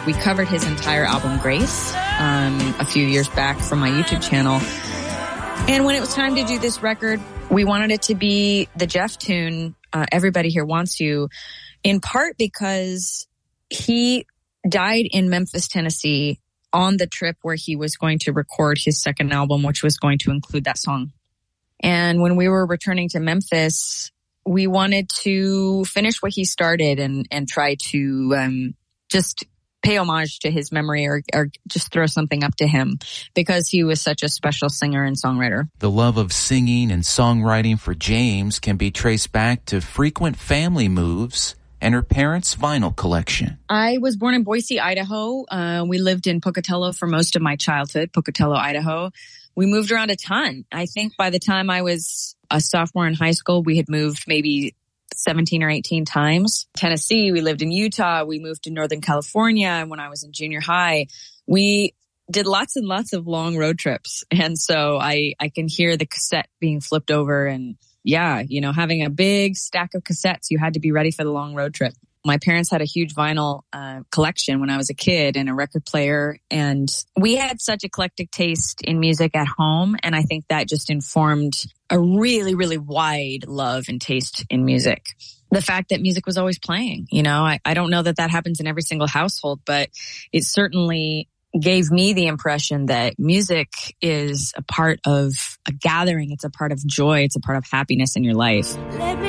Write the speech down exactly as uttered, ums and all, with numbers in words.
we covered his entire album, Grace, um, a few years back from my YouTube channel. And when it was time to do this record, we wanted it to be the Jeff tune, uh, Everybody Here Wants You, in part because he died in Memphis, Tennessee on the trip where he was going to record his second album, which was going to include that song. And when we were returning to Memphis, we wanted to finish what he started and, and try to um, just pay homage to his memory or, or just throw something up to him because he was such a special singer and songwriter. The love of singing and songwriting for James can be traced back to frequent family moves and her parents' vinyl collection. I was born in Boise, Idaho. Uh, we lived in Pocatello for most of my childhood, Pocatello, Idaho. We moved around a ton. I think by the time I was a sophomore in high school, we had moved maybe seventeen or eighteen times. Tennessee, we lived in Utah, we moved to Northern California. And when I was in junior high, we did lots and lots of long road trips. And so I, I can hear the cassette being flipped over and yeah, you know, having a big stack of cassettes, you had to be ready for the long road trip. My parents had a huge vinyl uh, collection when I was a kid and a record player. And we had such eclectic taste in music at home. And I think that just informed a really, really wide love and taste in music. The fact that music was always playing, you know, I, I don't know that that happens in every single household, but it certainly gave me the impression that music is a part of a gathering. It's a part of joy. It's a part of happiness in your life. Let me